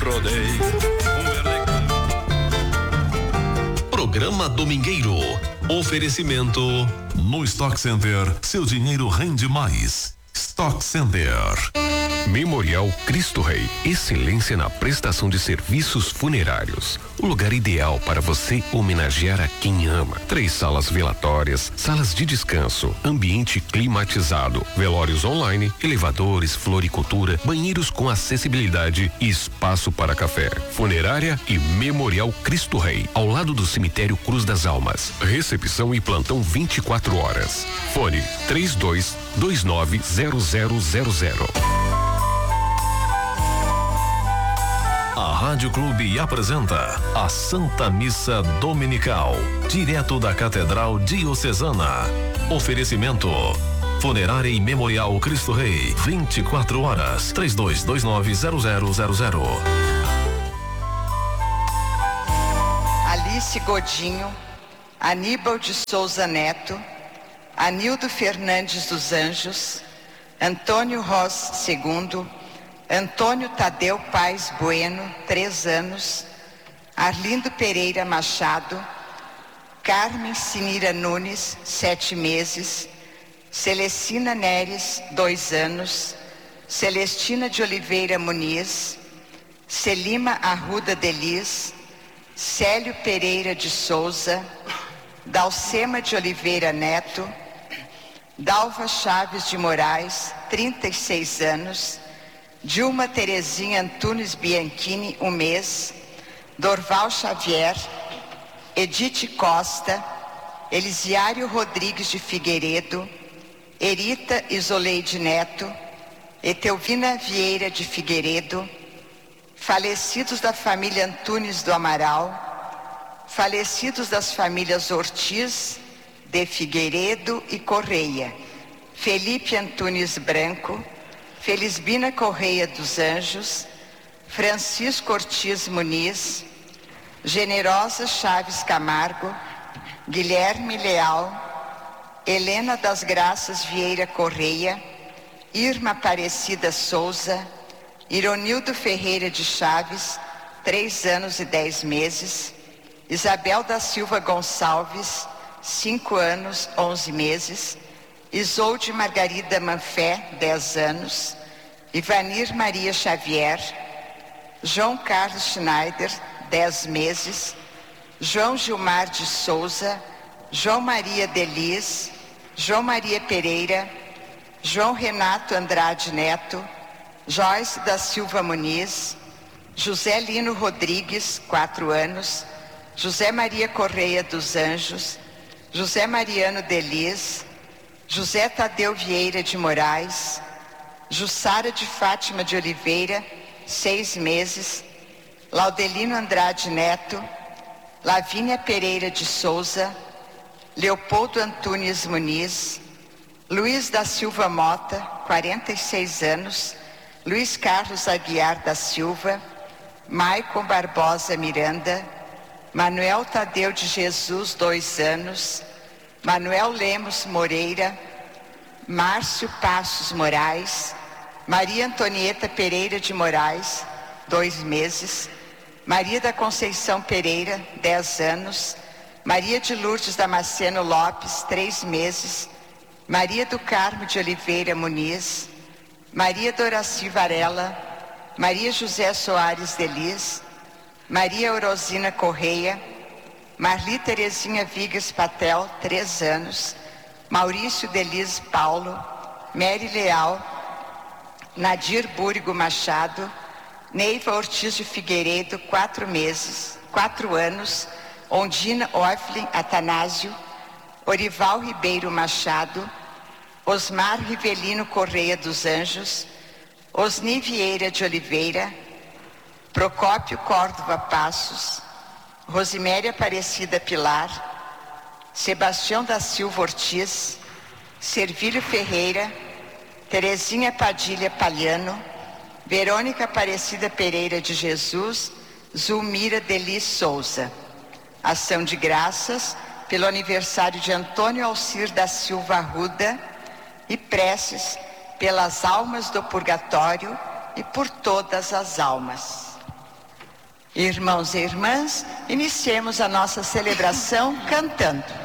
rodeio. Programa Domingueiro. Oferecimento. No Stock Center, seu dinheiro rende mais. Stock Center. Memorial Cristo Rei. Excelência na prestação de serviços funerários. O lugar ideal para você homenagear a quem ama. 3 salas velatórias, salas de descanso, ambiente climatizado, velórios online, elevadores, floricultura, banheiros com acessibilidade e espaço para café. Funerária e Memorial Cristo Rei, ao lado do cemitério Cruz das Almas. Recepção e plantão 24 horas. Fone 32290000. A Rádio Clube apresenta a Santa Missa Dominical, direto da Catedral Diocesana. Oferecimento: Funerária e Memorial Cristo Rei, 24 horas, 32290000. Alice Godinho, Aníbal de Souza Neto, Anildo Fernandes dos Anjos, Antônio Ross II, Antônio Tadeu Paes Bueno, 3 anos, Arlindo Pereira Machado, Carmen Sinira Nunes, 7 meses, Celestina Neres, 2 anos, Celestina de Oliveira Muniz, Celima Arruda Delis, Célio Pereira de Souza, Dalcema de Oliveira Neto, Dalva Chaves de Moraes, 36 anos, Dilma Terezinha Antunes Bianchini, 1 mês, Dorval Xavier, Edith Costa, Elisiário Rodrigues de Figueiredo, Erita Isoleide Neto, Etelvina Vieira de Figueiredo, falecidos da família Antunes do Amaral, falecidos das famílias Ortiz, de Figueiredo e Correia, Felipe Antunes Branco, Felisbina Correia dos Anjos, Francisco Ortiz Muniz, Generosa Chaves Camargo, Guilherme Leal, Helena das Graças Vieira Correia, Irma Aparecida Souza, Ironildo Ferreira de Chaves, 3 anos e 10 meses, Isabel da Silva Gonçalves, 5 anos, 11 meses, Isolde Margarida Manfé, 10 anos, Ivanir Maria Xavier, João Carlos Schneider, 10 meses, João Gilmar de Souza, João Maria Delis, João Maria Pereira, João Renato Andrade Neto, Joyce da Silva Muniz, José Lino Rodrigues, 4 anos, José Maria Correia dos Anjos, José Mariano Delis, José Tadeu Vieira de Moraes, Jussara de Fátima de Oliveira, 6 meses, Laudelino Andrade Neto, Lavínia Pereira de Souza, Leopoldo Antunes Muniz, Luiz da Silva Mota, 46 anos, Luiz Carlos Aguiar da Silva, Maicon Barbosa Miranda, Manuel Tadeu de Jesus, 2 anos, Manuel Lemos Moreira, Márcio Passos Moraes, Maria Antonieta Pereira de Moraes, 2 meses, Maria da Conceição Pereira, 10 anos, Maria de Lourdes Damasceno Lopes, 3 meses, Maria do Carmo de Oliveira Muniz, Maria Doraci Varela, Maria José Soares Delis, Maria Orosina Correia, Marli Terezinha Vigas Patel, 3 anos, Maurício Delis Paulo, Mary Leal, Nadir Búrigo Machado, Neiva Ortiz de Figueiredo, 4 anos, Ondina Orflin Atanásio, Orival Ribeiro Machado, Osmar Rivelino Correia dos Anjos, Osni Vieira de Oliveira, Procópio Córdova Passos, Rosiméria Aparecida Pilar, Sebastião da Silva Ortiz, Servílio Ferreira, Terezinha Padilha Palhano, Verônica Aparecida Pereira de Jesus, Zulmira Delis Souza. Ação de graças pelo aniversário de Antônio Alcir da Silva Arruda e preces pelas almas do purgatório e por todas as almas. Irmãos e irmãs, iniciemos a nossa celebração cantando.